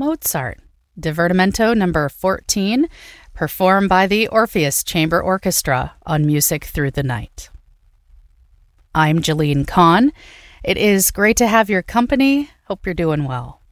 Mozart, Divertimento number 14, performed by the Orpheus Chamber Orchestra on Music Through the Night. I'm Jalene Kahn. It is great to have your company. Hope you're doing well.